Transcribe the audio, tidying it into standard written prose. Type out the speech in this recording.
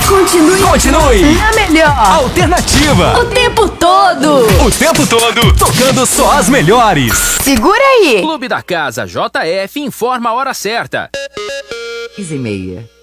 Continue. A melhor. Alternativa. O tempo todo. O tempo todo. Tocando só as melhores. Segura aí. Clube da Casa JF informa a hora certa. 6h30.